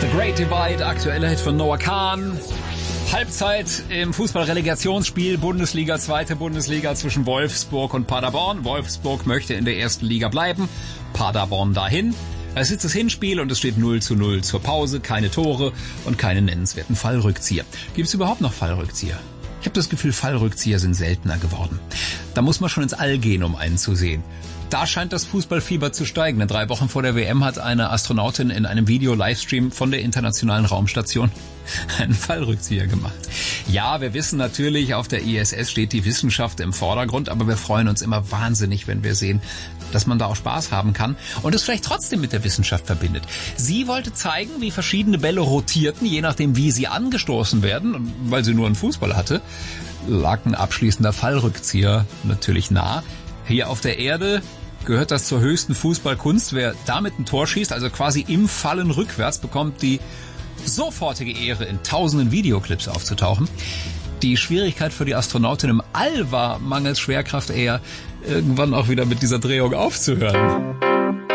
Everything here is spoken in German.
The Great Divide, aktueller Hit von Noah Kahn. Halbzeit im Fußball-Relegationsspiel Bundesliga, zweite Bundesliga zwischen Wolfsburg und Paderborn. Wolfsburg möchte in der ersten Liga bleiben, Paderborn dahin. Es ist das Hinspiel und es steht 0:0 zur Pause, keine Tore und keine nennenswerten Fallrückzieher. Gibt es überhaupt noch Fallrückzieher? Ich habe das Gefühl, Fallrückzieher sind seltener geworden. Da muss man schon ins All gehen, um einen zu sehen. Da scheint das Fußballfieber zu steigen. 3 Wochen vor der WM hat eine Astronautin in einem Video-Livestream von der Internationalen Raumstation einen Fallrückzieher gemacht. Ja, wir wissen natürlich, auf der ISS steht die Wissenschaft im Vordergrund, aber wir freuen uns immer wahnsinnig, wenn wir sehen, dass man da auch Spaß haben kann und es vielleicht trotzdem mit der Wissenschaft verbindet. Sie wollte zeigen, wie verschiedene Bälle rotierten, je nachdem, wie sie angestoßen werden. Und weil sie nur einen Fußball hatte, lag ein abschließender Fallrückzieher natürlich nah. Hier auf der Erde gehört das zur höchsten Fußballkunst. Wer damit ein Tor schießt, also quasi im Fallen rückwärts, bekommt die sofortige Ehre, in tausenden Videoclips aufzutauchen. Die Schwierigkeit für die Astronautin im All war, mangels Schwerkraft eher, irgendwann auch wieder mit dieser Drehung aufzuhören.